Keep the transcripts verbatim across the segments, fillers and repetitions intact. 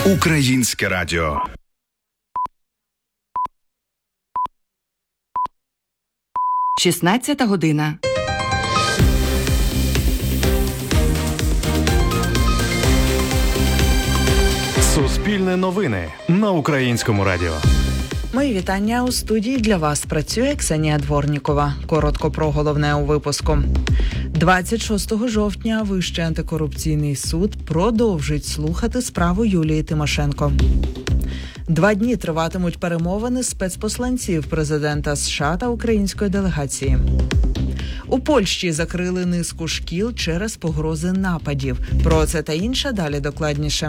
Українське радіо. шістнадцята година. Суспільне новини на Українському радіо. Мої вітання. У студії для вас працює Ксенія Дворнікова. Коротко про головне у випуску. двадцять шостого жовтня Вищий антикорупційний суд продовжить слухати справу Юлії Тимошенко. Два дні триватимуть перемовини спецпосланців президента США та української делегації. У Польщі закрили низку шкіл через погрози нападів. Про це та інше далі докладніше.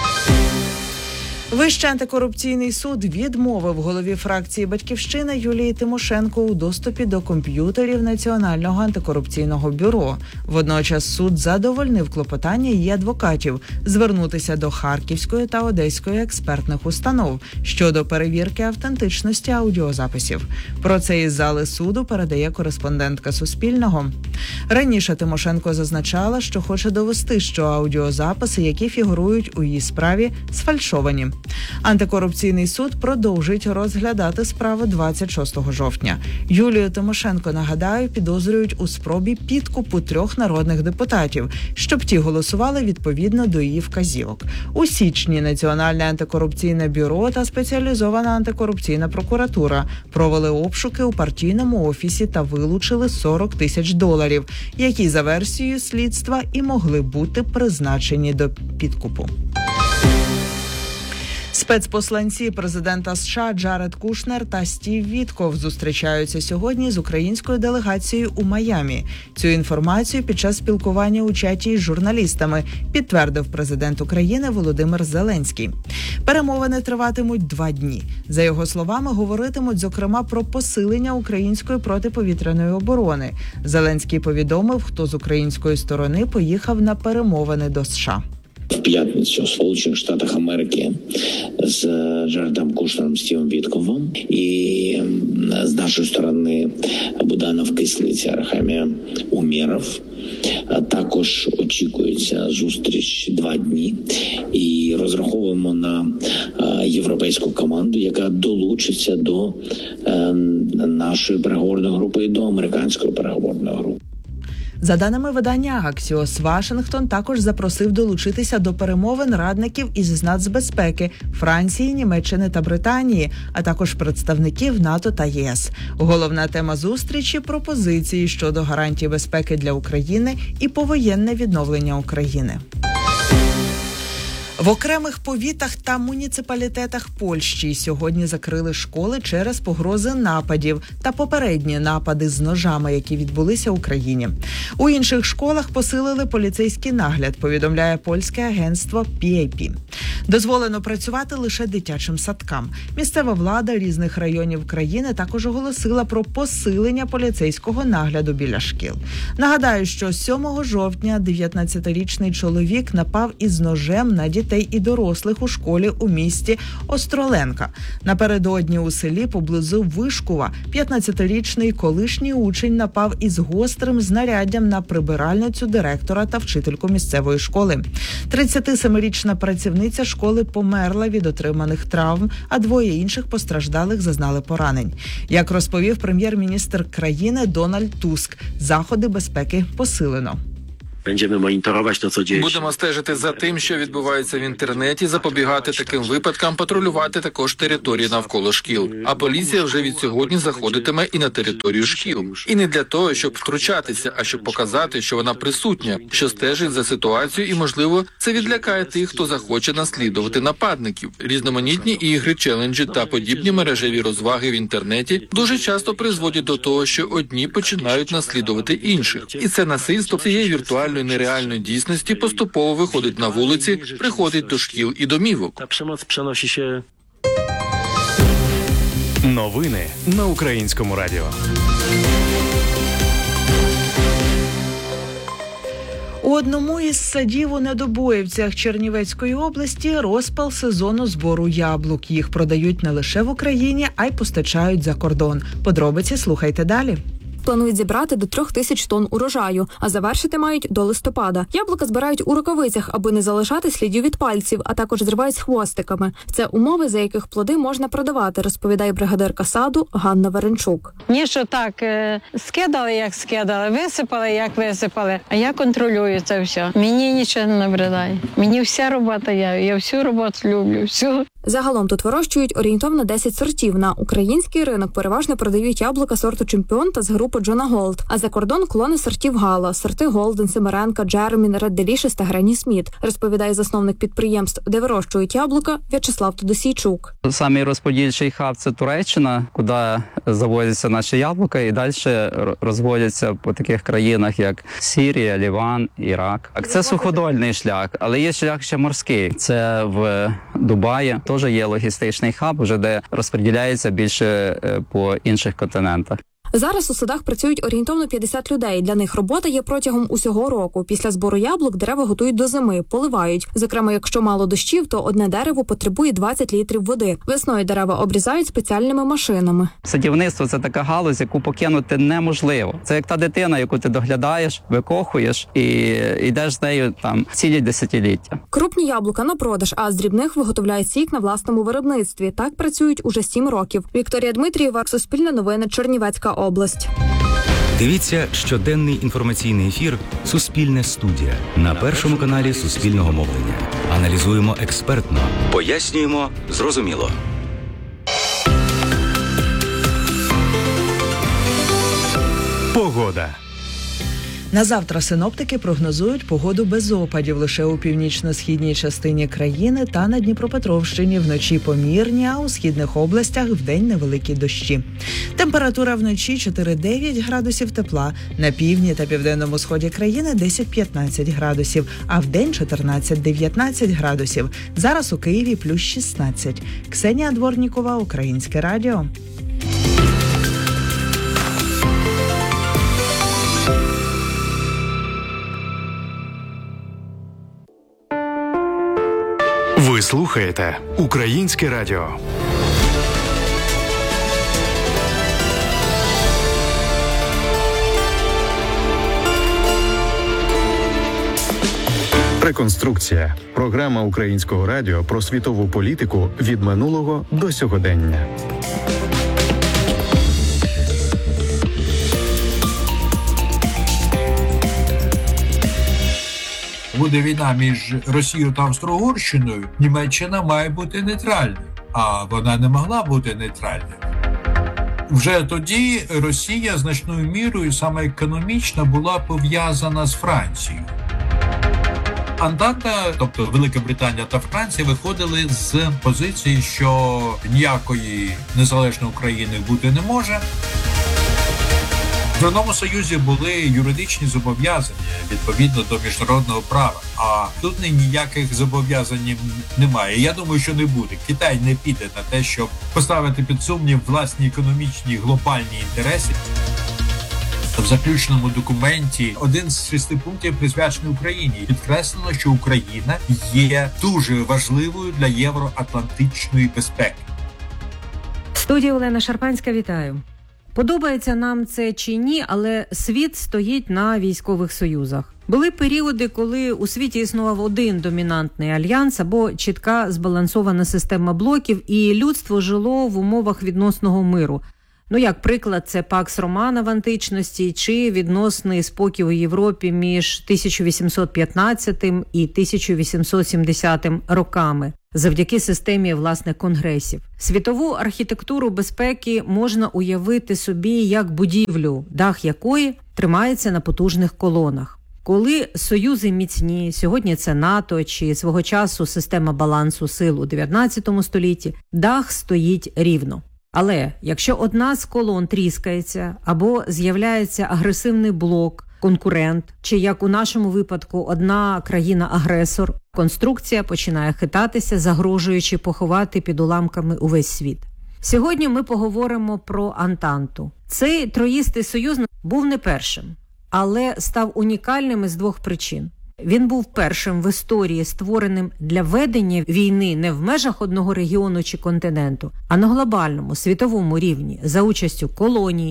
Вищий антикорупційний суд відмовив голові фракції «Батьківщина» Юлії Тимошенко у доступі до комп'ютерів Національного антикорупційного бюро. Водночас суд задовольнив клопотання її адвокатів звернутися до Харківської та Одеської експертних установ щодо перевірки автентичності аудіозаписів. Про це із зали суду передає кореспондентка Суспільного. Раніше Тимошенко зазначала, що хоче довести, що аудіозаписи, які фігурують у її справі, сфальшовані. Антикорупційний суд продовжить розглядати справу двадцять шостого жовтня. Юлію Тимошенко, нагадаю, підозрюють у спробі підкупу трьох народних депутатів, щоб ті голосували відповідно до її вказівок. У січні Національне антикорупційне бюро та спеціалізована антикорупційна прокуратура провели обшуки у партійному офісі та вилучили сорок тисяч доларів, які за версією слідства і могли бути призначені до підкупу. Спецпосланці президента США Джаред Кушнер та Стів Вітков зустрічаються сьогодні з українською делегацією у Майамі. Цю інформацію під час спілкування у чаті з журналістами підтвердив президент України Володимир Зеленський. Перемовини триватимуть два дні. За його словами, говоритимуть, зокрема, про посилення української протиповітряної оборони. Зеленський повідомив, хто з української сторони поїхав на перемовини до США. В п'ятницю в Сполучених Штатах Америки з Джаредом Кушнером, Стівом Вітковим і з нашої сторони Буданов, Кислиця, Арахамія, Умєров. Також очікується зустріч два дні і розраховуємо на європейську команду, яка долучиться до нашої переговорної групи і до американської переговорної групи. За даними видання Axios, Вашингтон також запросив долучитися до перемовин радників із нацбезпеки Франції, Німеччини та Британії, а також представників НАТО та ЄС. Головна тема зустрічі – пропозиції щодо гарантій безпеки для України і повоєнне відновлення України. В окремих повітах та муніципалітетах Польщі сьогодні закрили школи через погрози нападів та попередні напади з ножами, які відбулися в Україні. У інших школах посилили поліцейський нагляд, повідомляє польське агентство пі ей пі. Дозволено працювати лише дитячим садкам. Місцева влада різних районів країни також оголосила про посилення поліцейського нагляду біля шкіл. Нагадаю, що сьомого жовтня дев'ятнадцятирічний чоловік напав із ножем на дітей і дорослих у школі у місті Остроленка. Напередодні у селі поблизу Вишкова п'ятнадцятирічний колишній учень напав із гострим знаряддям на прибиральницю директора та вчительку місцевої школи. тридцятисемирічна працівниця школи померла від отриманих травм, а двоє інших постраждалих зазнали поранень. Як розповів прем'єр-міністр країни Дональд Туск, заходи безпеки посилено. Будемо стежити за тим, що відбувається в інтернеті, запобігати таким випадкам, патрулювати також території навколо шкіл. А поліція вже від сьогодні заходитиме і на територію шкіл. І не для того, щоб втручатися, а щоб показати, що вона присутня, що стежить за ситуацією і, можливо, це відлякає тих, хто захоче наслідувати нападників. Різноманітні ігри, челенджі та подібні мережеві розваги в інтернеті дуже часто призводять до того, що одні починають наслідувати інших. І це насильство цієї віртуальної нереальної дійсності поступово виходить на вулиці, приходить до шкіл і домівок. Новини на Українському радіо. У одному із садів у Недобоївцях Чернівецької області розпал сезону збору яблук. Їх продають не лише в Україні, а й постачають за кордон. Подробиці слухайте далі. планують зібрати до трьох тисяч тонн урожаю, а завершити мають до листопада. Яблука збирають у рукавицях, аби не залишати слідів від пальців, а також зривають з хвостиками. Це умови, за яких плоди можна продавати, розповідає бригадирка саду Ганна Веренчук. Ні, що так, е, скидали, як скидали, висипали, як висипали, а я контролюю це все. Мені нічого не набридає. Мені вся робота є, я всю роботу люблю, всю. Загалом тут вирощують орієнтовно десять сортів. На український ринок переважно продають яблука сорту Чемпіон та з групи Джона Голд, а за кордон клони сортів Гала, сорти Голден, Семеренка, Джермін, Ред Делішес та Гренні Сміт, розповідає засновник підприємств, де вирощують яблука, В'ячеслав Тодосійчук. Самий розподільчий хаб – це Туреччина, куди завозяться наші яблука і далі розводяться по таких країнах, як Сирія, Ліван, Ірак. Це суходольний шлях, але є шлях ще морський. Це в Дубаї. Теж є логістичний хаб, вже де розподіляється більше по інших континентах. Зараз у садах працюють орієнтовно п'ятдесят людей. Для них робота є протягом усього року. Після збору яблук дерева готують до зими, поливають. Зокрема, якщо мало дощів, то одне дерево потребує двадцять літрів води. Весною дерева обрізають спеціальними машинами. Садівництво – це така галузь, яку покинути неможливо. Це як та дитина, яку ти доглядаєш, викохуєш і йдеш з нею там цілі десятиліття. Крупні яблука на продаж, а з дрібних виготовляють сік на власному виробництві. Так працюють уже сім років. Вікторія Дмитрієва, Суспільне новини, Чернівецька область. Дивіться щоденний інформаційний ефір «Суспільне студія» на Першому каналі Суспільного мовлення. Аналізуємо експертно, пояснюємо зрозуміло. Погода. На завтра синоптики прогнозують погоду без опадів лише у північно-східній частині країни та на Дніпропетровщині. Вночі помірні, а у східних областях вдень невеликі дощі. Температура вночі чотири-дев'ять градусів тепла, на півдні та південному сході країни десять-п'ятнадцять градусів, а вдень чотирнадцять-дев'ятнадцять градусів. Зараз у Києві плюс шістнадцять. Ксенія Дворнікова, Українське радіо. Ви слухаєте Українське радіо. Реконструкція. Програма Українського радіо про світову політику від минулого до сьогодення. Буде війна між Росією та Австро-Угорщиною, Німеччина має бути нейтральною, а вона не могла бути нейтральною. Вже тоді Росія значною мірою, саме економічно, була пов'язана з Францією. Антанта, тобто Велика Британія та Франція, виходили з позиції, що ніякої незалежної України бути не може. В Зеленому Союзі були юридичні зобов'язання відповідно до міжнародного права, а тут ніяких зобов'язань немає. Я думаю, що не буде. Китай не піде на те, щоб поставити під сумнів власні економічні глобальні інтереси. В заключному документі один з шести пунктів присвячений Україні. Підкреслено, що Україна є дуже важливою для євроатлантичної безпеки. В студії Олена Шарпанська, вітаю. Подобається нам це чи ні, але світ стоїть на військових союзах. Були періоди, коли у світі існував один домінантний альянс або чітка збалансована система блоків, і людство жило в умовах відносного миру. Ну, як приклад, це Пакс Романа в античності чи відносний спокій у Європі між тисяча вісімсот п'ятнадцятим і тисяча вісімсот сімдесятим роками, завдяки системі власних конгресів. Світову архітектуру безпеки можна уявити собі як будівлю, дах якої тримається на потужних колонах. Коли союзи міцні, сьогодні це НАТО чи свого часу система балансу сил у дев'ятнадцятому столітті, дах стоїть рівно. Але якщо одна з колон тріскається або з'являється агресивний блок, конкурент, чи, як у нашому випадку, одна країна-агресор, конструкція починає хитатися, загрожуючи поховати під уламками увесь світ. Сьогодні ми поговоримо про Антанту. Цей троїстий союз був не першим, але став унікальним із двох причин. Він був першим в історії, створеним для ведення війни не в межах одного регіону чи континенту, а на глобальному, світовому рівні, за участю колоній,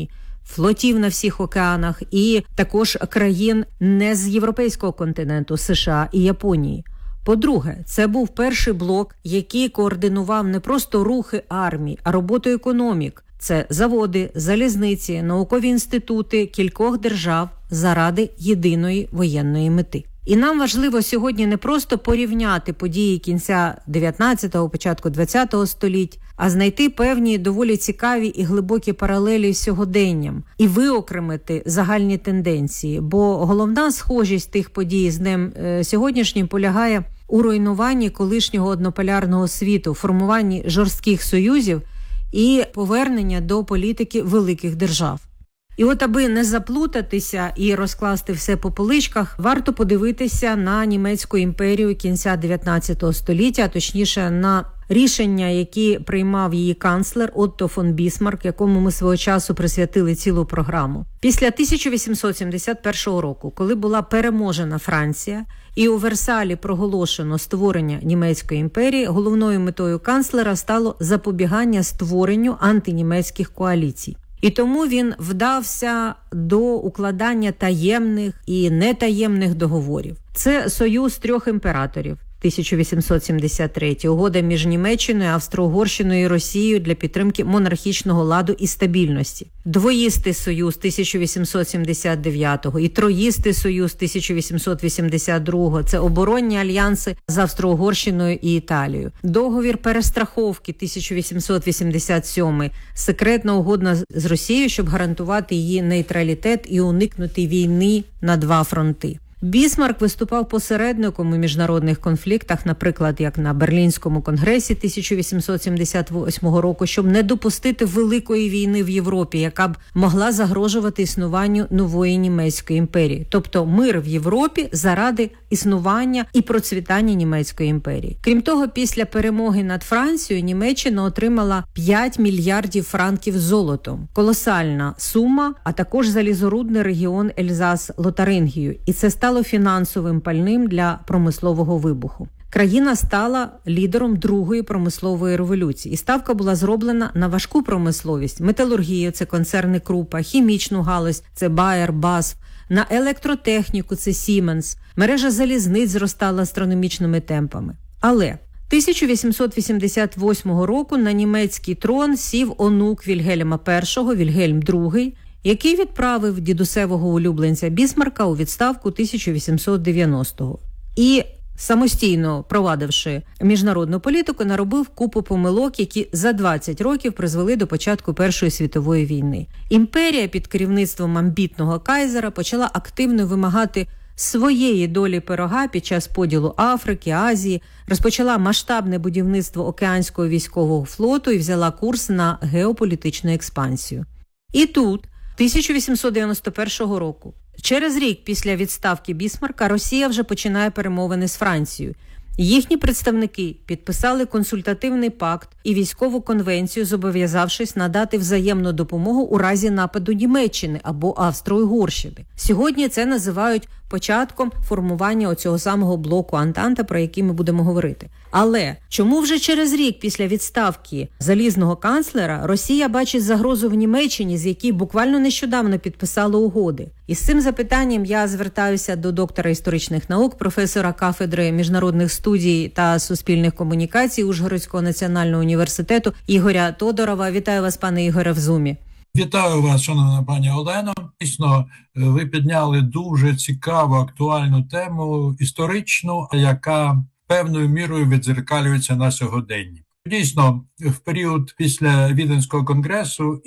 флотів на всіх океанах і також країн не з європейського континенту, США і Японії. По-друге, це був перший блок, який координував не просто рухи армій, а роботу економік. Це заводи, залізниці, наукові інститути кількох держав заради єдиної воєнної мети. І нам важливо сьогодні не просто порівняти події кінця дев'ятнадцятого, початку двадцятого століть, а знайти певні доволі цікаві і глибокі паралелі з сьогоденням і виокремити загальні тенденції. Бо головна схожість тих подій з днем е, сьогоднішнім полягає у руйнуванні колишнього однополярного світу, формуванні жорстких союзів і повернення до політики великих держав. І от аби не заплутатися і розкласти все по поличках, варто подивитися на німецьку імперію кінця дев'ятнадцятого століття, а точніше на рішення, які приймав її канцлер Отто фон Бісмарк, якому ми свого часу присвятили цілу програму. Після тисяча вісімсот сімдесят першого року, коли була переможена Франція і у Версалі проголошено створення німецької імперії, головною метою канцлера стало запобігання створенню антинімецьких коаліцій. І тому він вдався до укладання таємних і нетаємних договорів. Це союз трьох імператорів. тисяча вісімсот сімдесят третій. Угода між Німеччиною, Австро-Угорщиною і Росією для підтримки монархічного ладу і стабільності. Двоїстий союз тисяча вісімсот сімдесят дев'ятого і троїстий союз тисяча вісімсот вісімдесят другого. Це оборонні альянси з Австро-Угорщиною і Італією. Договір перестраховки тисяча вісімсот вісімдесят сьомий. Секретна угода з Росією, щоб гарантувати її нейтралітет і уникнути війни на два фронти. Бісмарк виступав посередником у міжнародних конфліктах, наприклад, як на Берлінському конгресі тисяча вісімсот сімдесят восьмого року, щоб не допустити великої війни в Європі, яка б могла загрожувати існуванню нової німецької імперії. Тобто мир в Європі заради існування і процвітання німецької імперії. Крім того, після перемоги над Францією Німеччина отримала п'ять мільярдів франків золотом. Колосальна сума, а також залізорудний регіон Ельзас-Лотарингію. І це стало фінансовим пальним для промислового вибуху. Країна стала лідером другої промислової революції. І ставка була зроблена на важку промисловість, металургію – це концерни Крупа, хімічну галузь – це Bayer, бе ей ес еф, на електротехніку – це Siemens. Мережа залізниць зростала астрономічними темпами. Але тисяча вісімсот вісімдесят восьмого року на німецький трон сів онук Вільгельма першого, Вільгельм другий, який відправив дідусевого улюбленця Бісмарка у відставку тисяча вісімсот дев'яностого. І, самостійно провадивши міжнародну політику, наробив купу помилок, які за двадцять років призвели до початку Першої світової війни. Імперія під керівництвом амбітного кайзера почала активно вимагати своєї долі пирога під час поділу Африки, Азії, розпочала масштабне будівництво океанського військового флоту і взяла курс на геополітичну експансію. І тут тисяча вісімсот дев'яносто першого року, через рік після відставки Бісмарка, Росія вже починає перемовини з Францією. Їхні представники підписали консультативний пакт і військову конвенцію, зобов'язавшись надати взаємну допомогу у разі нападу Німеччини або Австро-Угорщини. Сьогодні це називають початком формування оцього самого блоку Антанта, про який ми будемо говорити. Але чому вже через рік після відставки залізного канцлера Росія бачить загрозу в Німеччині, з якій буквально нещодавно підписала угоди? І з цим запитанням я звертаюся до доктора історичних наук, професора кафедри міжнародних студій та суспільних комунікацій Ужгородського національного університету Ігоря Тодорова. Вітаю вас, пане Ігоре, в Зумі. Вітаю вас, шановна пані Олено. Дійсно, ви підняли дуже цікаву, актуальну тему, історичну, яка певною мірою віддзеркалюється на сьогоденні. Дійсно, в період після Віденського конгресу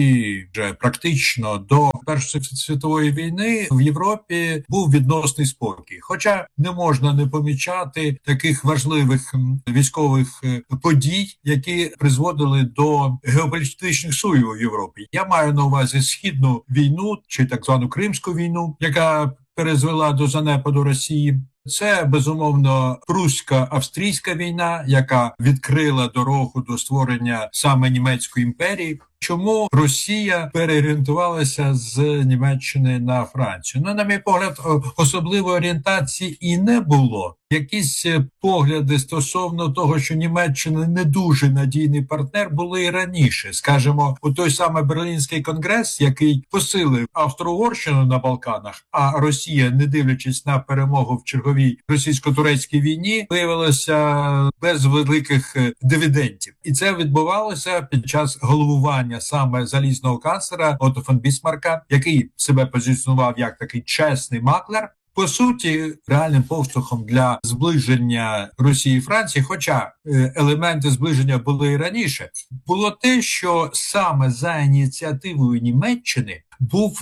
і вже практично до Першої світової війни в Європі був відносний спокій. Хоча не можна не помічати таких важливих військових подій, які призводили до геополітичних суєв у Європі. Я маю на увазі Східну війну, чи так звану Кримську війну, яка призвела до занепаду Росії. Це, безумовно, прусько-австрійська війна, яка відкрила дорогу до створення саме німецької імперії. Чому Росія переорієнтувалася з Німеччини на Францію? Ну, на мій погляд, особливої орієнтації і не було. Якісь погляди стосовно того, що Німеччина не дуже надійний партнер, були і раніше. Скажімо, у той самий Берлінський конгрес, який посилив Австро-Угорщину на Балканах, а Росія, не дивлячись на перемогу в черговій російсько-турецькій війні, виявилася без великих дивідендів. І це відбувалося під час головування саме залізного канцлера Отто фон Бісмарка, який себе позиціонував як такий чесний маклер. По суті, реальним поштовхом для зближення Росії і Франції, хоча елементи зближення були і раніше, було те, що саме за ініціативою Німеччини був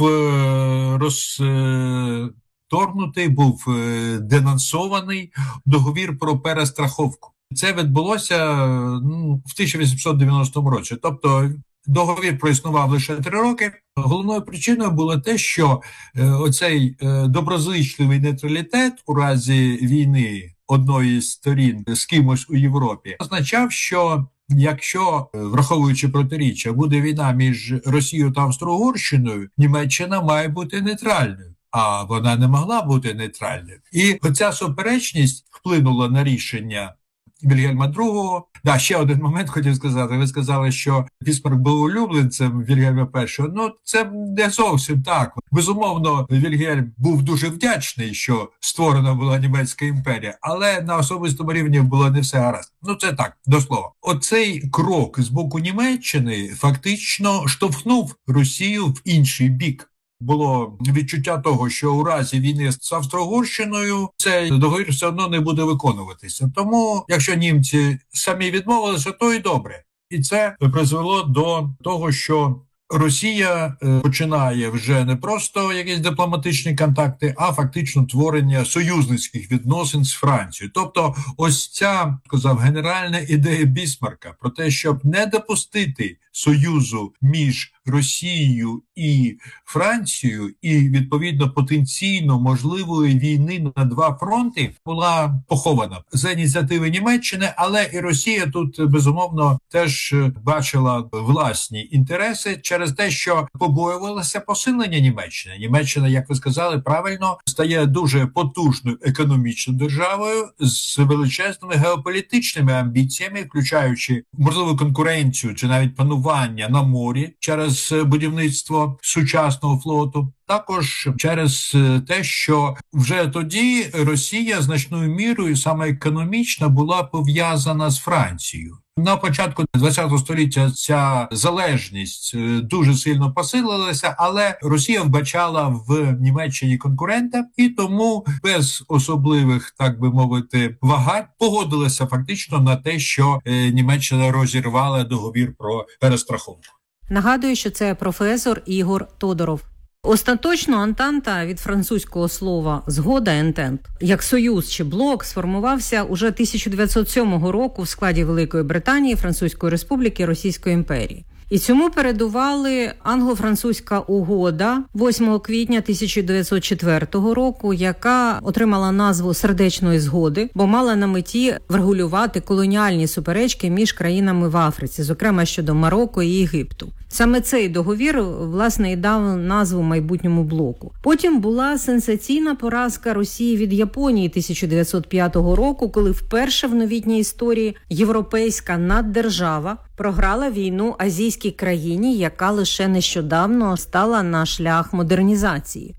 розторгнутий, був денонсований договір про перестраховку. Це відбулося ну, в тисяча вісімсот дев'яностому році, тобто договір проіснував лише три роки. Головною причиною було те, що е, оцей е, доброзичливий нейтралітет у разі війни одної з сторін з кимось у Європі означав, що якщо, враховуючи протиріччя, буде війна між Росією та Австро-Угорщиною, Німеччина має бути нейтральною. А вона не могла бути нейтральною. І оця суперечність вплинула на рішення Вільгельма другого. Да, ще один момент хотів сказати. Ви сказали, що Бісмарк був улюбленцем Вільгельма першого. Ну, це не зовсім так. Безумовно, Вільгельм був дуже вдячний, що створена була німецька імперія, але на особистому рівні було не все гаразд. Ну, це так, до слова. Оцей крок з боку Німеччини фактично штовхнув Росію в інший бік. Було відчуття того, що у разі війни з Австро-Угорщиною цей договір все одно не буде виконуватися. Тому, якщо німці самі відмовилися, то і добре. І це призвело до того, що Росія починає вже не просто якісь дипломатичні контакти, а фактично творення союзницьких відносин з Францією. Тобто ось ця, сказав, генеральна ідея Бісмарка про те, щоб не допустити союзу між Росією і Францією і, відповідно, потенційно можливої війни на два фронти була похована за ініціативи Німеччини, але і Росія тут, безумовно, теж бачила власні інтереси через те, що побоювалося посилення Німеччини. Німеччина, як ви сказали, правильно, стає дуже потужною економічною державою з величезними геополітичними амбіціями, включаючи можливу конкуренцію чи навіть панування на морі через будівництво сучасного флоту. Також через те, що вже тоді Росія значною мірою, саме економічно, була пов'язана з Францією. На початку ХХ століття ця залежність дуже сильно посилилася, але Росія вбачала в Німеччині конкурента і тому без особливих, так би мовити, вагань погодилася фактично на те, що Німеччина розірвала договір про перестраховку. Нагадую, що це професор Ігор Тодоров. Остаточно Антанта від французького слова «згода» «ентент» як союз чи блок сформувався уже тисяча дев'ятсот сьомого року в складі Великої Британії, Французької Республіки, Російської імперії. І цьому передували англо-французька угода восьмого квітня тисяча дев'ятсот четвертого року, яка отримала назву «Сердечної згоди», бо мала на меті врегулювати колоніальні суперечки між країнами в Африці, зокрема щодо Марокко і Єгипту. Саме цей договір, власне, і дав назву майбутньому блоку. Потім була сенсаційна поразка Росії від Японії тисяча дев'ятсот п'ятого року, коли вперше в новітній історії європейська наддержава програла війну азійській країні, яка лише нещодавно стала на шлях модернізації.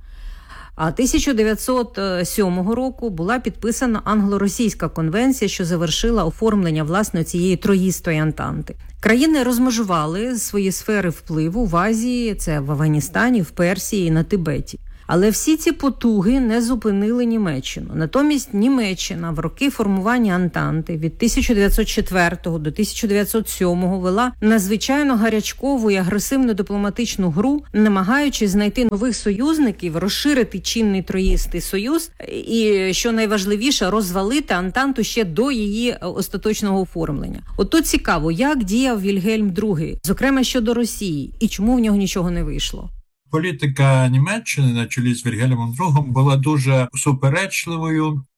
А тисяча дев'ятсот сьомого року була підписана англо-російська конвенція, що завершила оформлення, власне, цієї троїстої антанти. Країни розмежували свої сфери впливу в Азії, це в Афганістані, в Персії і на Тибеті. Але всі ці потуги не зупинили Німеччину. Натомість Німеччина в роки формування Антанти від тисяча дев'ятсот четвертого до тисяча дев'ятсот сьомого вела надзвичайно гарячкову і агресивну дипломатичну гру, намагаючись знайти нових союзників, розширити чинний троїстий союз і, що найважливіше, розвалити Антанту ще до її остаточного оформлення. От тут цікаво, як діяв Вільгельм другий, зокрема щодо Росії, і чому в нього нічого не вийшло. Політика Німеччини на чолі з Вільгельмом другим була дуже суперечливою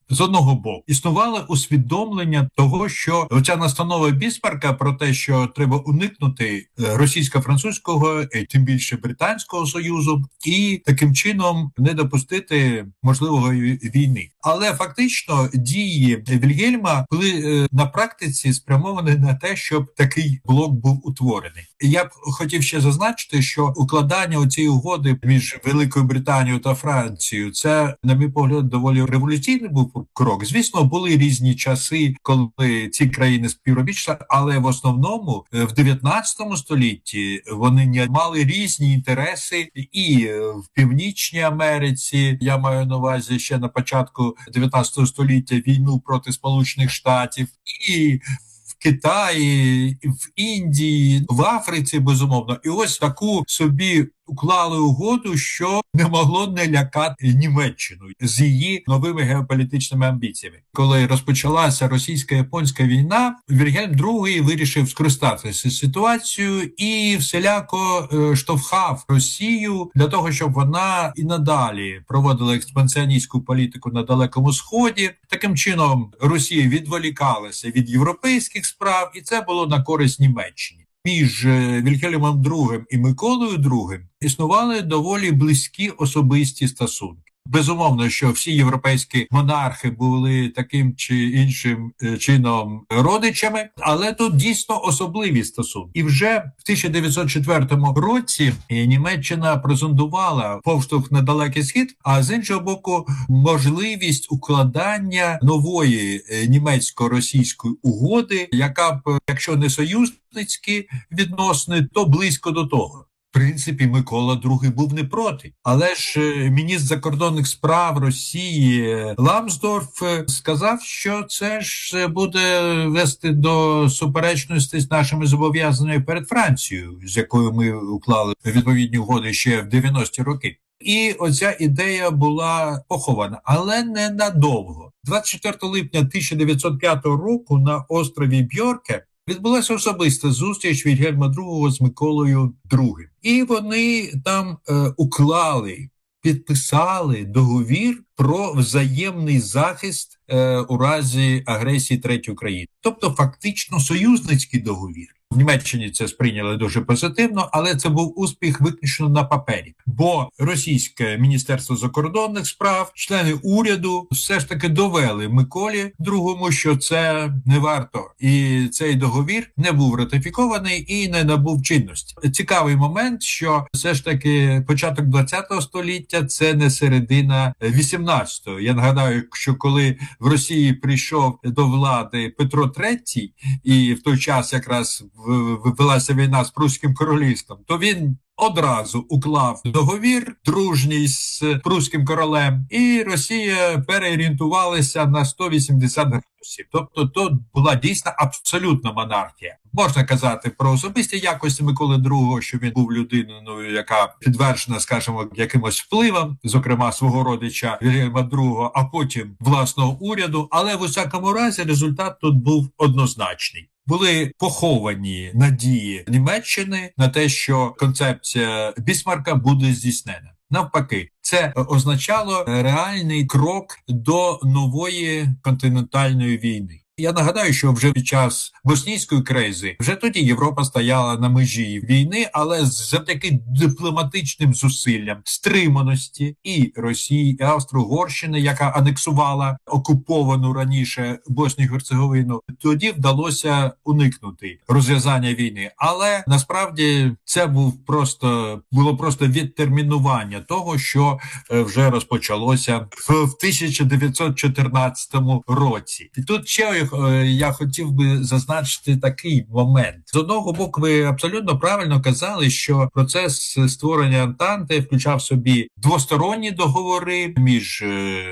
З одного боку, існувало усвідомлення того, що оця настанова Бісмарка про те, що треба уникнути російсько-французького, тим більше британського союзу, і таким чином не допустити можливої війни. Але фактично дії Вільгельма були на практиці спрямовані на те, щоб такий блок був утворений. І я б хотів ще зазначити, що укладання цієї угоди між Великою Британією та Францією, це, на мій погляд, доволі революційний був крок. Звісно, були різні часи, коли ці країни співробітчили, але в основному в дев'ятнадцятому столітті вони мали різні інтереси і в Північній Америці, я маю на увазі ще на початку дев'ятнадцятого століття війну проти Сполучених Штатів, і в Китаї, в Індії, в Африці, безумовно. І ось таку собі уклали угоду, що не могло не лякати Німеччину з її новими геополітичними амбіціями. Коли розпочалася російсько-японська війна, Вільгельм другий вирішив скористатися ситуацією і всіляко е, штовхав Росію для того, щоб вона і надалі проводила експансіоністську політику на Далекому Сході. Таким чином Росія відволікалася від європейських справ, і це було на користь Німеччині. Між Вільгельмом другим і Миколою другим існували доволі близькі особисті стосунки. Безумовно, що всі європейські монархи були таким чи іншим чином родичами, але тут дійсно особливі стосунки. І вже в тисяча дев'ятсот четвертому році Німеччина презентувала повштовх на Далекий Схід, а з іншого боку можливість укладання нової німецько-російської угоди, яка б, якщо не союзницькі відносини, то близько до того. В принципі, Микола другий був не проти. Але ж міністр закордонних справ Росії Ламсдорф сказав, що це ж буде вести до суперечності з нашими зобов'язаннями перед Францією, з якою ми уклали відповідні угоди ще в дев'яності роки. І оця ідея була похована, але не надовго. двадцять четвертого липня тисяча дев'ятсот п'ятого року на острові Бьорке відбулася особиста зустріч Вільгельма другого з Миколою другим. І вони там е, уклали, підписали договір про взаємний захист е, у разі агресії третьої країни. Тобто фактично союзницький договір. В Німеччині це сприйняли дуже позитивно, але це був успіх виключно на папері. Бо російське Міністерство закордонних справ, члени уряду все ж таки довели Миколі другому, що це не варто. І цей договір не був ратифікований і не набув чинності. Цікавий момент, що все ж таки початок ХХ століття – це не середина вісімнадцятого. Я нагадаю, що коли в Росії прийшов до влади Петро третій, і в той час якраз велася війна з Прусським королівством, то він одразу уклав договір дружній з Прусським королем, і Росія переорієнтувалася на сто вісімдесят градусів. Тобто то була дійсно абсолютна монархія. Можна казати про особисті якості Миколи другого, що він був людиною, яка підтверджена, скажімо, якимось впливом, зокрема свого родича Вільгельма другого, а потім власного уряду, але в усякому разі результат тут був однозначний. Були поховані надії Німеччини на те, що концепція Бісмарка буде здійснена. Навпаки, це означало реальний крок до нової континентальної війни. Я нагадаю, що вже під час боснійської кризи, вже тоді Європа стояла на межі війни, але завдяки дипломатичним зусиллям, стриманості і Росії, і Австро-Угорщини, яка анексувала окуповану раніше Боснію і Герцеговину, тоді вдалося уникнути розв'язання війни. Але насправді це був просто було просто відтермінування того, що вже розпочалося в тисяча дев'ятсот чотирнадцятому році. І тут ще я хотів би зазначити такий момент. З одного боку, ви абсолютно правильно казали, що процес створення Антанти включав в собі двосторонні договори між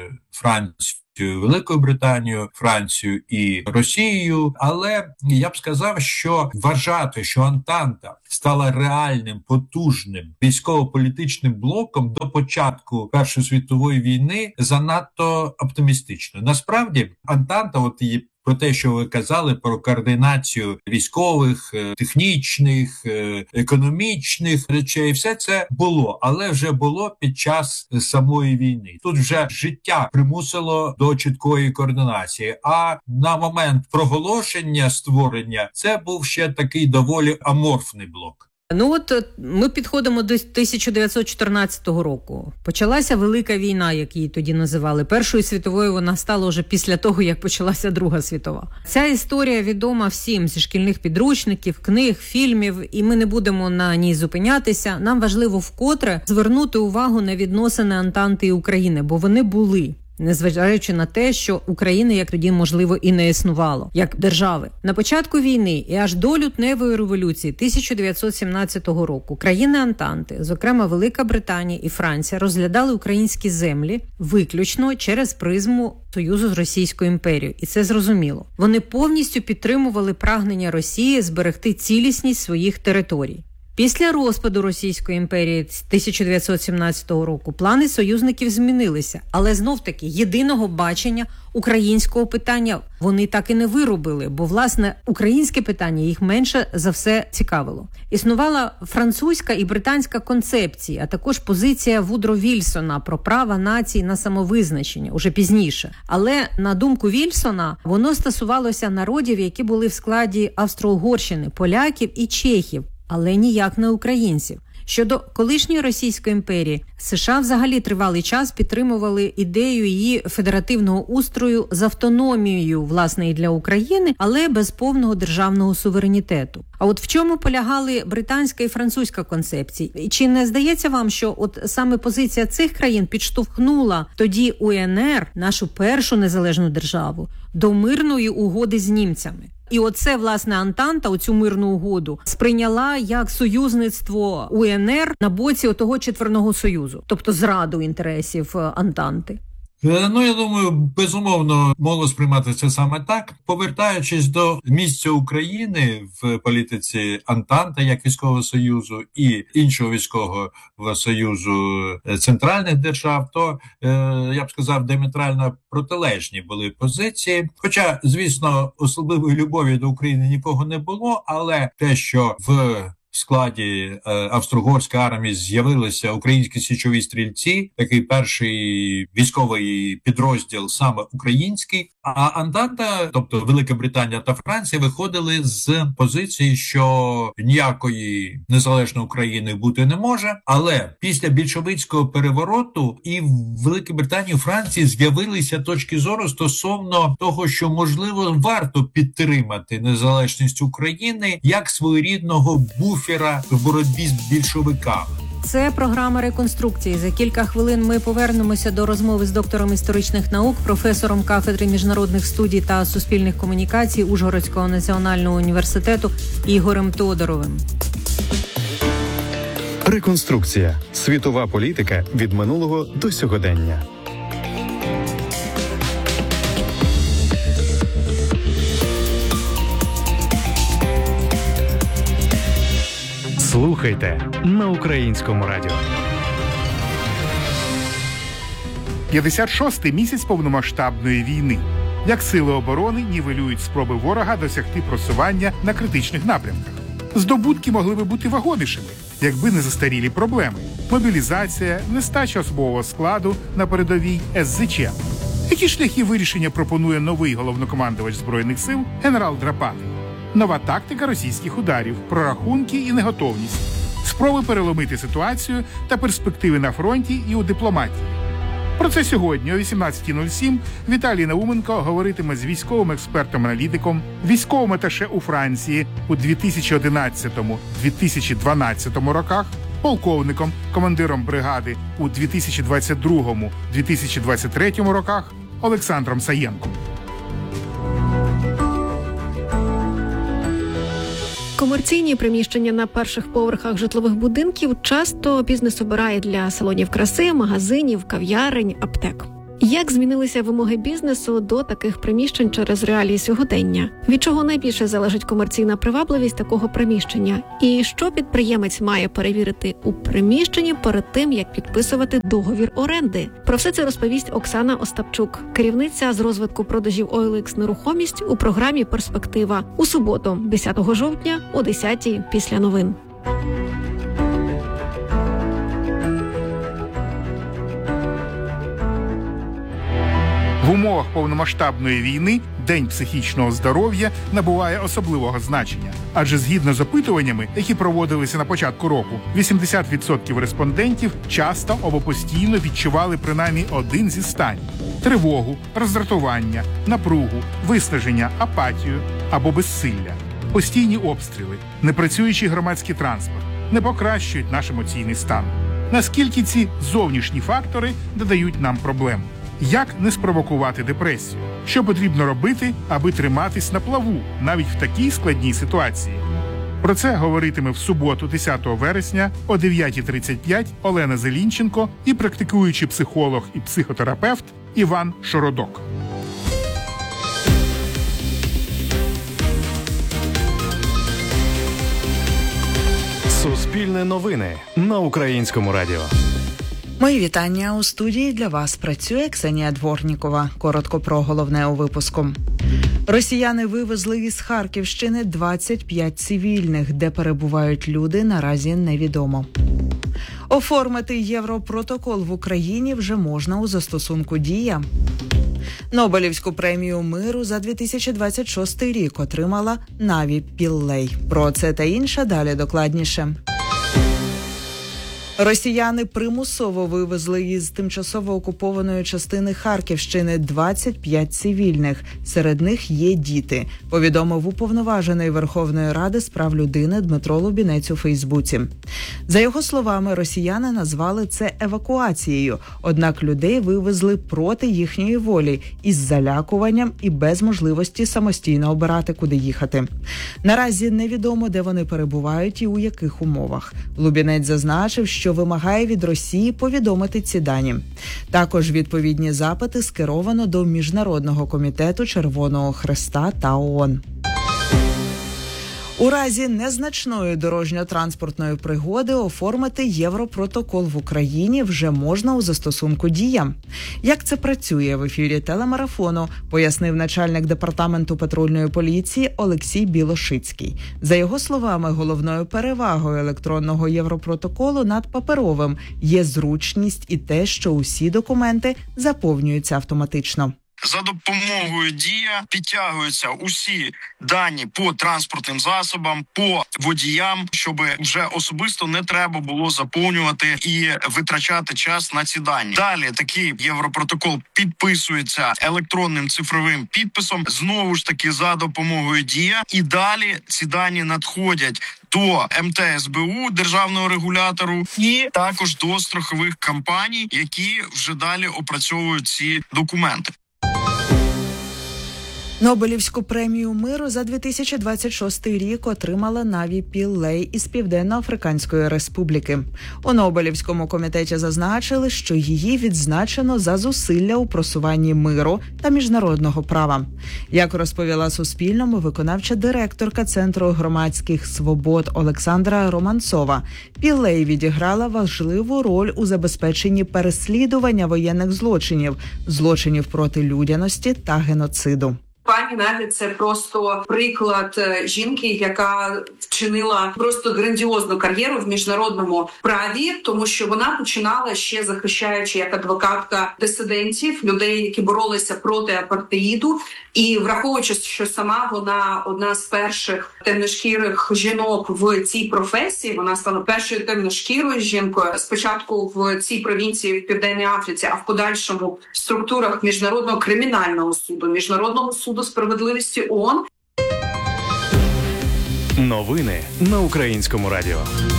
Францією, Великою Британією, Францією і Росією, але я б сказав, що вважати, що Антанта стала реальним, потужним військово-політичним блоком до початку Першої світової війни занадто оптимістично. Насправді, Антанта, от її про те, що ви казали, про координацію військових, технічних, економічних речей, все це було, але вже було під час самої війни. Тут вже життя примусило до чіткої координації. А на момент проголошення створення це був ще такий доволі аморфний блок. Ну от ми підходимо до тисяча дев'ятсот чотирнадцятого року. Почалася Велика війна, як її тоді називали. Першою світовою вона стала вже після того, як почалася Друга світова. Ця історія відома всім зі шкільних підручників, книг, фільмів, і ми не будемо на ній зупинятися. Нам важливо вкотре звернути увагу на відносини Антанти і України, бо вони були. Незважаючи на те, що України як тоді, можливо, і не існувало, як держави. На початку війни і аж до лютневої революції тисяча дев'ятсот сімнадцятого року країни Антанти, зокрема Велика Британія і Франція, розглядали українські землі виключно через призму союзу з Російською імперією. І це зрозуміло. Вони повністю підтримували прагнення Росії зберегти цілісність своїх територій. Після розпаду Російської імперії тисяча дев'ятсот сімнадцятого року плани союзників змінилися, але знов-таки єдиного бачення українського питання вони так і не виробили, бо, власне, українське питання їх менше за все цікавило. Існувала французька і британська концепції, а також позиція Вудро Вільсона про права націй на самовизначення, уже пізніше. Але, на думку Вільсона, воно стосувалося народів, які були в складі Австро-Угорщини, поляків і чехів, але ніяк не українців. Щодо колишньої Російської імперії, США взагалі тривалий час підтримували ідею її федеративного устрою з автономією, власне, і для України, але без повного державного суверенітету. А от в чому полягали британська і французька концепції? І чи не здається вам, що от саме позиція цих країн підштовхнула тоді УНР, нашу першу незалежну державу, до мирної угоди з німцями? І оце, власне, Антанта, оцю мирну угоду, сприйняла як союзництво УНР на боці отого четверного союзу, тобто зраду інтересів Антанти. Ну, я думаю, безумовно, могло сприймати це саме так. Повертаючись до місця України в політиці Антанти як військового союзу і іншого військового союзу центральних держав, то, я б сказав, діаметрально протилежні були позиції. Хоча, звісно, особливої любові до України нікого не було, але те, що в В складі е, австро-угорської армії з'явилися українські січові стрільці, такий перший військовий підрозділ саме український. А Антанта, тобто Велика Британія та Франція, виходили з позиції, що ніякої незалежної України бути не може. Але після більшовицького перевороту і в Великій Британії, і Франції з'явилися точки зору стосовно того, що, можливо, варто підтримати незалежність України як своєрідного буфера в боротьбі з більшовиками. Це програма реконструкції. За кілька хвилин ми повернемося до розмови з доктором історичних наук, професором кафедри міжнародних студій та суспільних комунікацій Ужгородського національного університету Ігорем Тодоровим. Реконструкція. Світова політика від минулого до сьогодення. Слухайте на Українському радіо. п'ятдесят шостий місяць повномасштабної війни. Як сили оборони нівелюють спроби ворога досягти просування на критичних напрямках. Здобутки могли би бути вагомішими, якби не застарілі проблеми. Мобілізація, нестача особового складу на передовій ес зет че. Які шляхи вирішення пропонує новий головнокомандувач Збройних сил генерал Драпатий? Нова тактика російських ударів, прорахунки і неготовність, спроби переломити ситуацію та перспективи на фронті і у дипломатії. Про це сьогодні о вісімнадцятій нуль сім Віталій Науменко говоритиме з військовим експертом-аналітиком, військовим аташе у Франції у дві тисячі одинадцятому - дві тисячі дванадцятому роках, полковником, командиром бригади у дві тисячі двадцять другому - дві тисячі двадцять третьому роках Олександром Саєнком. Комерційні приміщення на перших поверхах житлових будинків часто бізнес обирає для салонів краси, магазинів, кав'ярень, аптек. Як змінилися вимоги бізнесу до таких приміщень через реалії сьогодення? Від чого найбільше залежить комерційна привабливість такого приміщення? І що підприємець має перевірити у приміщенні перед тим, як підписувати договір оренди? Про все це розповість Оксана Остапчук, керівниця з розвитку продажів о ел ікс Нерухомість у програмі «Перспектива» у суботу, десятого жовтня о десятій після новин. умовах повномасштабної війни День психічного здоров'я набуває особливого значення. Адже згідно з опитуваннями, які проводилися на початку року, вісімдесят відсотків респондентів часто або постійно відчували принаймні один зі станів – тривогу, роздратування, напругу, виснаження, апатію або безсилля. Постійні обстріли, непрацюючий громадський транспорт не покращують наш емоційний стан. Наскільки ці зовнішні фактори додають нам проблем? Як не спровокувати депресію? Що потрібно робити, аби триматись на плаву, навіть в такій складній ситуації? Про це говоритиме в суботу, десятого вересня о дев'ятій тридцять п'ять Олена Зелінченко і практикуючий психолог і психотерапевт Іван Шородок. Суспільне новини на Українському радіо. Мої вітання. У студії для вас працює Ксенія Дворнікова. Коротко про головне у випуску. Росіяни вивезли із Харківщини двадцять п'ять цивільних, де перебувають люди, наразі невідомо. Оформити Європротокол в Україні вже можна у застосунку «Дія». Нобелівську премію миру за дві тисячі двадцять шостий рік отримала Наві Піллей. Про це та інше далі докладніше. Росіяни примусово вивезли із тимчасово окупованої частини Харківщини двадцять п'ять цивільних. Серед них є діти, повідомив уповноважений Верховної Ради з прав людини Дмитро Лубінець у Фейсбуці. За його словами, росіяни назвали це евакуацією, однак людей вивезли проти їхньої волі, із залякуванням і без можливості самостійно обирати, куди їхати. Наразі невідомо, де вони перебувають і у яких умовах. Лубінець зазначив, що вимагає від Росії повідомити ці дані. Також відповідні запити скеровано до Міжнародного комітету Червоного Хреста та ООН. У разі незначної дорожньо-транспортної пригоди оформити Європротокол в Україні вже можна у застосунку «Дія». Як це працює, в ефірі телемарафону пояснив начальник департаменту патрульної поліції Олексій Білошицький. За його словами, головною перевагою електронного Європротоколу над паперовим є зручність і те, що усі документи заповнюються автоматично. За допомогою «Дія» підтягуються усі дані по транспортним засобам, по водіям, щоб вже особисто не треба було заповнювати і витрачати час на ці дані. Далі такий Європротокол підписується електронним цифровим підписом, знову ж таки за допомогою «Дія», і далі ці дані надходять до ем те ес бе у, державного регулятору, і також до страхових компаній, які вже далі опрацьовують ці документи. Нобелівську премію миру за дві тисячі двадцять шостий рік отримала Наві Піллей із Південно-Африканської Республіки. У Нобелівському комітеті зазначили, що її відзначено за зусилля у просуванні миру та міжнародного права. Як розповіла Суспільному виконавча директорка Центру громадських свобод Олександра Романцова, Піллей відіграла важливу роль у забезпеченні переслідування воєнних злочинів, злочинів проти людяності та геноциду. Пані Наві – це просто приклад жінки, яка вчинила просто грандіозну кар'єру в міжнародному праві, тому що вона починала ще захищаючи як адвокатка дисидентів, людей, які боролися проти апартеїду. І враховуючи, що сама вона одна з перших темношкірих жінок в цій професії, вона стала першою темношкірою жінкою спочатку в цій провінції в Південній Африці, а в подальшому в структурах Міжнародного кримінального суду, Міжнародного суду справедливості ООН. Новини на Українському радіо.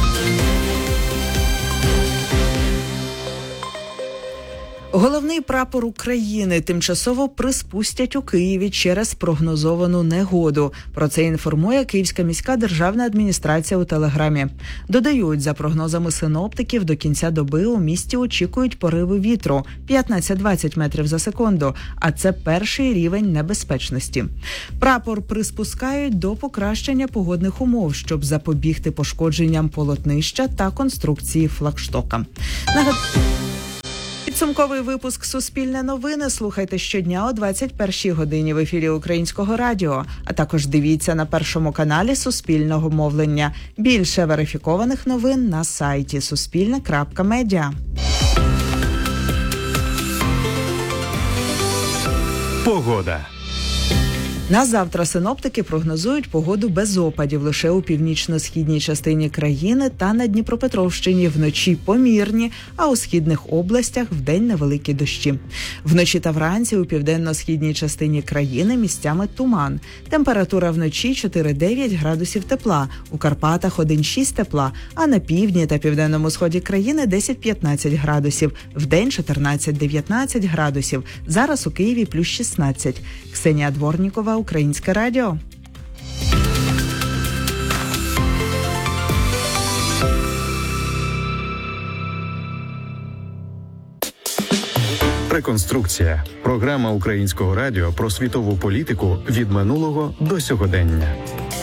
Головний прапор України тимчасово приспустять у Києві через прогнозовану негоду. Про це інформує Київська міська державна адміністрація у Телеграмі. Додають, за прогнозами синоптиків, до кінця доби у місті очікують пориви вітру п'ятнадцять-двадцять метрів за секунду, а це перший рівень небезпечності. Прапор приспускають до покращення погодних умов, щоб запобігти пошкодженням полотнища та конструкції флагштока. Нагад... Підсумковий випуск «Суспільне новини» слухайте щодня о двадцять першій годині в ефірі Українського радіо, а також дивіться на Першому каналі Суспільного мовлення. Більше верифікованих новин на сайті суспільне крапка медіа. Погода. На завтра синоптики прогнозують погоду без опадів лише у північно-східній частині країни та на Дніпропетровщині вночі помірні, а у східних областях вдень невеликі дощі. Вночі та вранці у південно-східній частині країни місцями туман. Температура вночі чотири-дев'ять градусів тепла, у Карпатах один-шість тепла, а на півдні та південному сході країни десять-п'ятнадцять градусів, вдень чотирнадцять-дев'ятнадцять градусів. Зараз у Києві плюс шістнадцять. Ксенія Дворнікова, Українське радіо. Реконструкція. Програма Українського радіо про світову політику від минулого до сьогодення.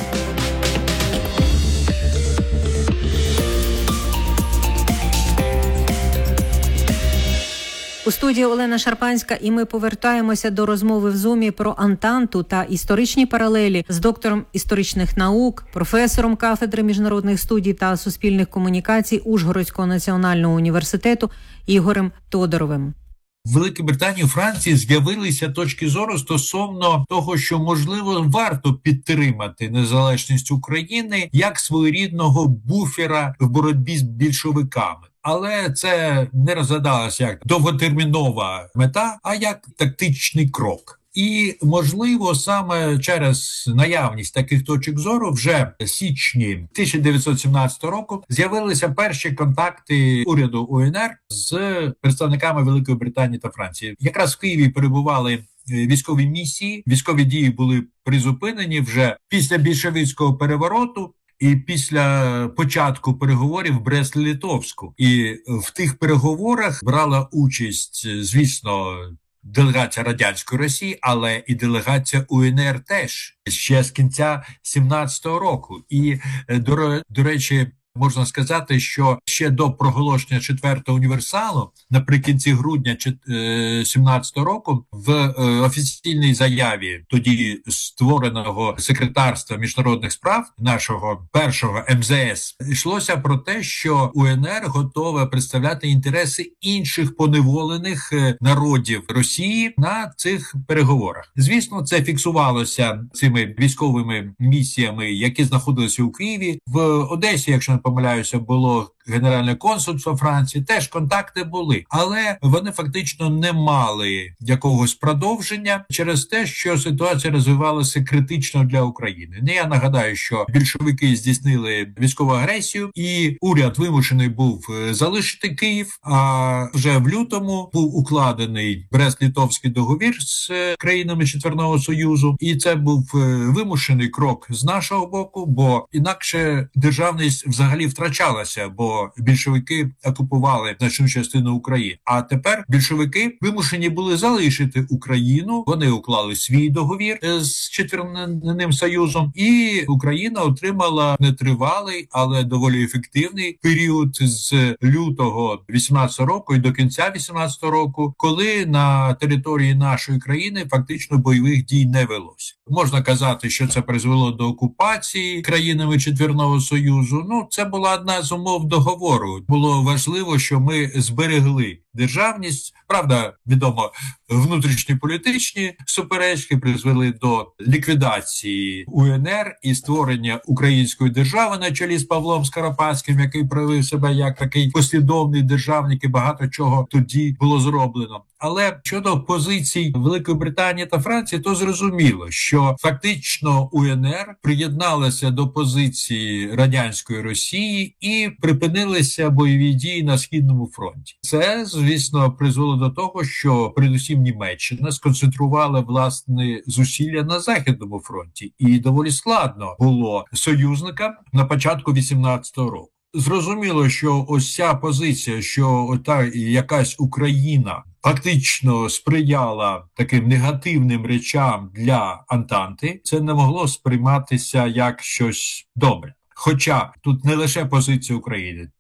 У студії Олена Шарпанська, і ми повертаємося до розмови в Зумі про Антанту та історичні паралелі з доктором історичних наук, професором кафедри міжнародних студій та суспільних комунікацій Ужгородського національного університету Ігорем Тодоровим. В Великій Британії, Франції з'явилися точки зору стосовно того, що, можливо, варто підтримати незалежність України як своєрідного буфера в боротьбі з більшовиками. Але це не розглядалося як довготермінова мета, а як тактичний крок. І, можливо, саме через наявність таких точок зору вже в січні тисяча дев'ятсот сімнадцятого року з'явилися перші контакти уряду УНР з представниками Великої Британії та Франції. Якраз в Києві перебували військові місії, військові дії були призупинені вже після більшовицького перевороту і після початку переговорів в Брест-Литовську. І в тих переговорах брала участь, звісно, делегація Радянської Росії, але і делегація УНР теж ще з кінця сімнадцятого року. І, до, до речі, можна сказати, що ще до проголошення четвертого універсалу, наприкінці грудня сімнадцятого року, в офіційній заяві тоді створеного секретарства міжнародних справ, нашого першого ем зе ес, йшлося про те, що УНР готова представляти інтереси інших поневолених народів Росії на цих переговорах. Звісно, це фіксувалося цими військовими місіями, які знаходилися у Києві. В Одесі, якщо не помиляюся, було Генеральне консульство Франції, теж контакти були, але вони фактично не мали якогось продовження через те, що ситуація розвивалася критично для України. Не я нагадаю, що більшовики здійснили військову агресію, і уряд вимушений був залишити Київ, а вже в лютому був укладений Брест-Литовський договір з країнами Четвірного Союзу, і це був вимушений крок з нашого боку, бо інакше державність взагалі втрачалася, бо більшовики окупували значну частину України. А тепер більшовики вимушені були залишити Україну. Вони уклали свій договір з Четвірним Союзом, і Україна отримала нетривалий, але доволі ефективний період з лютого вісімнадцятого року і до кінця вісімнадцятого року, коли на території нашої країни фактично бойових дій не велося. Можна казати, що це призвело до окупації країнами Четвірного Союзу. Ну, це була одна з умов договору. Було важливо, що ми зберегли державність. Правда, відомо, внутрішні політичні суперечки призвели до ліквідації УНР і створення української держави на чолі з Павлом Скоропадським, який проявив себе як такий послідовний державник, і багато чого тоді було зроблено. Але щодо позицій Великої Британії та Франції, то зрозуміло, що фактично УНР приєдналася до позиції радянської Росії і припинилися бойові дії на Східному фронті. Це, звісно, призвело до того, що передусім Німеччина сконцентрувала власне зусилля на Західному фронті. І доволі складно було союзникам на початку вісімнадцятого року. Зрозуміло, що ось ця позиція, що ота якась Україна фактично сприяла таким негативним речам для Антанти, це не могло сприйматися як щось добре. Хоча тут не лише позиція України.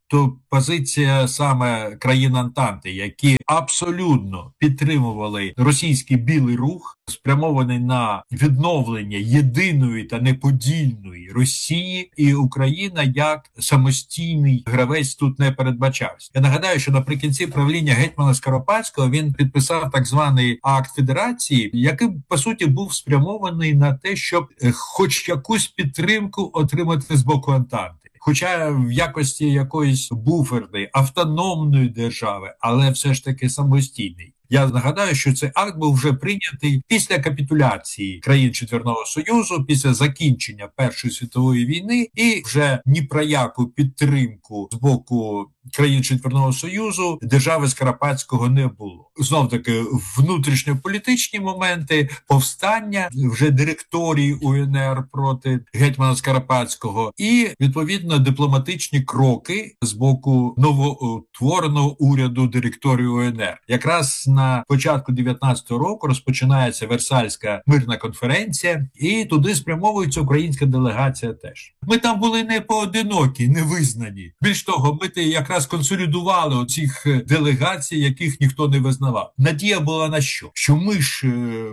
то позиція саме країн Антанти, які абсолютно підтримували російський білий рух, спрямований на відновлення єдиної та неподільної Росії, і Україна як самостійний гравець тут не передбачався. Я нагадаю, що наприкінці правління гетьмана Скоропадського він підписав так званий акт федерації, який, по суті, був спрямований на те, щоб хоч якусь підтримку отримати з боку Антанти. Хоча в якості якоїсь буферної, автономної держави, але все ж таки самостійний. Я нагадаю, що цей акт був вже прийнятий після капітуляції країн Четвірного Союзу, після закінчення Першої світової війни, і вже ні про яку підтримку з боку країн Четвірного Союзу держави Скоропадського не було. Знов-таки внутрішньополітичні моменти, повстання вже директорії УНР проти гетьмана Скоропадського і, відповідно, дипломатичні кроки з боку новоутвореного уряду директорії УНР. Якраз на початку дев'ятнадцятого року розпочинається Версальська мирна конференція, і туди спрямовується українська делегація теж. Ми там були не поодинокі, не визнані. Більш того, ми якраз консолідували оцих делегацій, яких ніхто не визнавав. Надія була на що? Що ми ж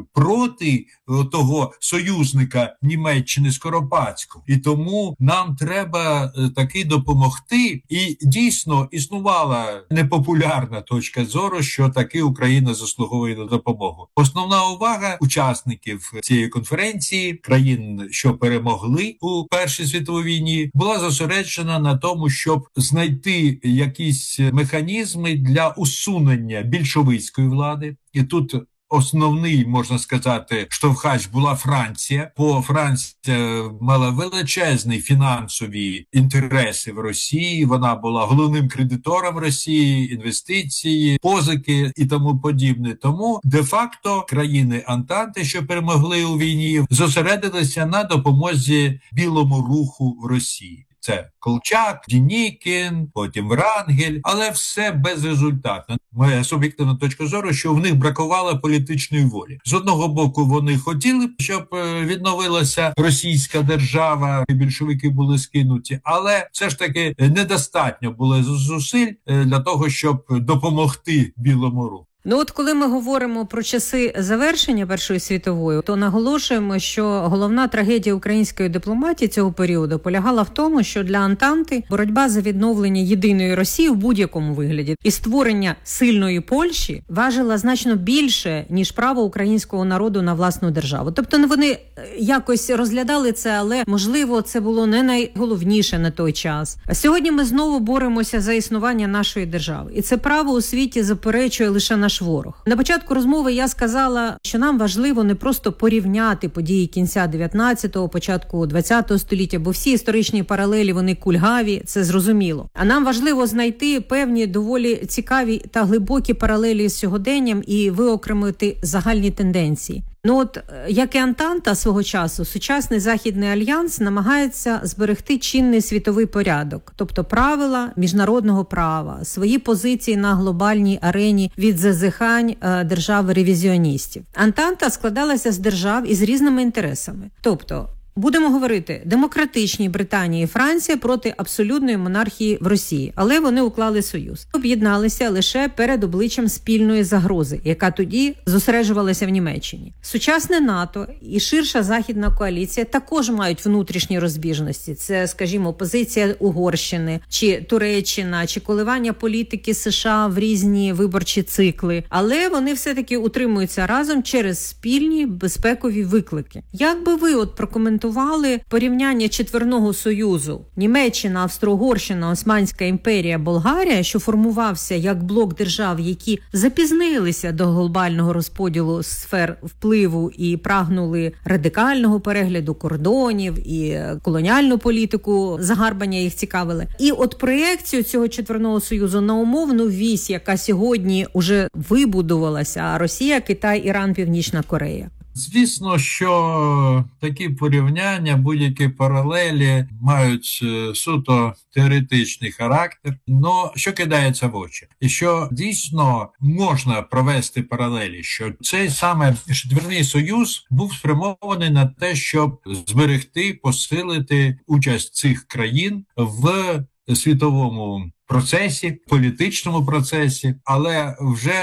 проти того союзника Німеччини Скоропадського. І тому нам треба таки допомогти. І дійсно існувала непопулярна точка зору, що таки Україна заслуговує на допомогу. Основна увага учасників цієї конференції, країн, що перемогли у Першій світовій війні, була зосереджена на тому, щоб знайти якісь механізми для усунення більшовицької влади. І тут основний, можна сказати, штовхач була Франція, бо Франція мала величезні фінансові інтереси в Росії, вона була головним кредитором Росії, інвестиції, позики і тому подібне. Тому де-факто країни Антанти, що перемогли у війні, зосередилися на допомозі білому руху в Росії. Це Колчак, Денікін, потім Врангель, але все безрезультатно. Моя суб'єктивна точка зору, що в них бракувало політичної волі. З одного боку, вони хотіли, щоб відновилася російська держава, і більшовики були скинуті, але все ж таки недостатньо було зусиль для того, щоб допомогти білому руху. Ну от коли ми говоримо про часи завершення Першої світової, то наголошуємо, що головна трагедія української дипломатії цього періоду полягала в тому, що для Антанти боротьба за відновлення єдиної Росії в будь-якому вигляді і створення сильної Польщі важила значно більше, ніж право українського народу на власну державу. Тобто вони якось розглядали це, але, можливо, це було не найголовніше на той час. А сьогодні ми знову боремося за існування нашої держави. І це право у світі заперечує лише наш ворог. На початку розмови я сказала, що нам важливо не просто порівняти події кінця дев'ятнадцятого, початку двадцятого століття, бо всі історичні паралелі, вони кульгаві, це зрозуміло. А нам важливо знайти певні доволі цікаві та глибокі паралелі з сьогоденням і виокремити загальні тенденції. Ну от, як і Антанта свого часу, сучасний Західний альянс намагається зберегти чинний світовий порядок, тобто правила міжнародного права, свої позиції на глобальній арені від зазіхань е, держав-ревізіоністів. Антанта складалася з держав із різними інтересами, тобто будемо говорити, демократичні Британія і Франція проти абсолютної монархії в Росії, але вони уклали союз. Об'єдналися лише перед обличчям спільної загрози, яка тоді зосереджувалася в Німеччині. Сучасне НАТО і ширша західна коаліція також мають внутрішні розбіжності. Це, скажімо, позиція Угорщини, чи Туреччина, чи коливання політики США в різні виборчі цикли. Але вони все-таки утримуються разом через спільні безпекові виклики. Як би ви от прокоментували порівняння Четвірного Союзу Німеччина, Австро-Угорщина, Османська імперія, Болгарія, що формувався як блок держав, які запізнилися до глобального розподілу сфер впливу і прагнули радикального перегляду кордонів і колоніальну політику, загарбання їх цікавили. І от проєкцію цього Четвірного Союзу на умовну вісь, яка сьогодні уже вибудувалася: Росія, Китай, Іран, Північна Корея. Звісно, що такі порівняння, будь-які паралелі мають суто теоретичний характер, але що кидається в очі? І що дійсно можна провести паралелі, що цей саме Четвірний Союз був спрямований на те, щоб зберегти, посилити участь цих країн в світовому процесі, політичному процесі, але вже